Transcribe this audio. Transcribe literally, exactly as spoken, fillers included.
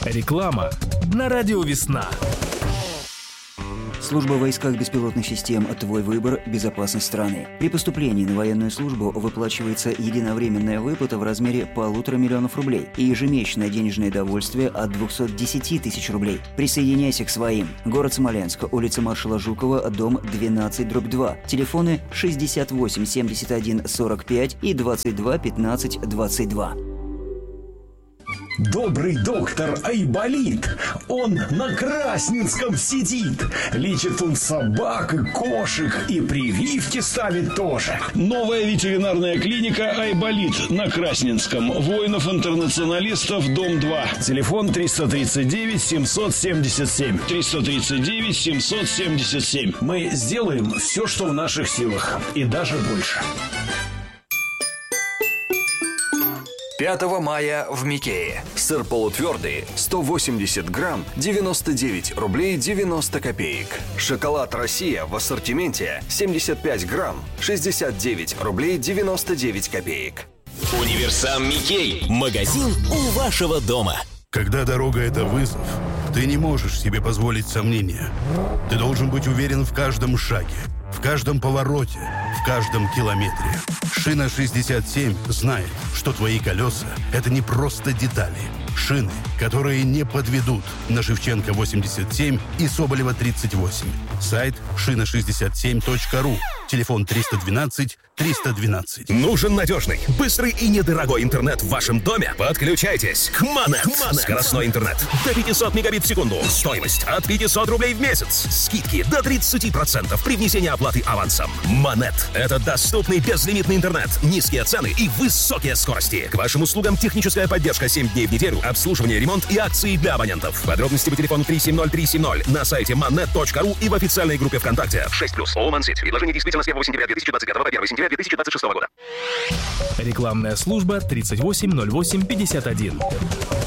Реклама на радио «Весна». Служба в войсках беспилотных систем «Твой выбор. Безопасность страны». При поступлении на военную службу выплачивается единовременная выплата в размере полутора миллионов рублей и ежемесячное денежное довольствие от двухсот десяти тысяч рублей. Присоединяйся к своим. Город Смоленск, улица маршала Жукова, дом двенадцать дробь два. Телефоны шестьдесят восемь семьдесят один сорок пять и двадцать два пятнадцать двадцать два. Добрый доктор Айболит, он на Красненском сидит. Лечит он собак и кошек, и прививки ставит тоже. Новая ветеринарная клиника Айболит на Красненском. Воинов-интернационалистов, дом два. Телефон триста тридцать девять семьсот семьдесят семь. триста тридцать девять семьсот семьдесят семь. Мы сделаем все, что в наших силах, и даже больше. пятого мая в Микее. Сыр полутвердый сто восемьдесят грамм девяносто девять рублей девяносто копеек. Шоколад «Россия» в ассортименте семьдесят пять грамм шестьдесят девять рублей девяносто девять копеек. Универсам Микей. Магазин у вашего дома. Когда дорога – это вызов, ты не можешь себе позволить сомнения. Ты должен быть уверен в каждом шаге, в каждом повороте, в каждом километре. Шина шестьдесят семь знает, что твои колеса – это не просто детали. Шины, которые не подведут. На Шевченко восемьдесят семь и Соболева тридцать восемь. Сайт шина шестьдесят семь точка ру. Телефон триста двенадцать триста двенадцать. Нужен надежный, быстрый и недорогой интернет в вашем доме? Подключайтесь к Монет. Скоростной интернет до пятьсот мегабит в секунду. Стоимость от пятьсот рублей в месяц. Скидки до тридцать процентов при внесении оплаты авансом. Монет – это доступный безлимитный интернет, низкие цены и высокие скорости. К вашим услугам техническая поддержка семь дней в неделю, обслуживание, ремонт и акции для абонентов. Подробности по телефону три семь ноль три семь ноль на сайте монет точка ру и в официальной группе ВКонтакте. шесть плюс. Oman City. Предложение действительно с первого сентября две тысячи двадцать пятого по первого сентября две тысячи двадцать шестого года. Рекламная служба тридцать восемь ноль восемь пятьдесят один.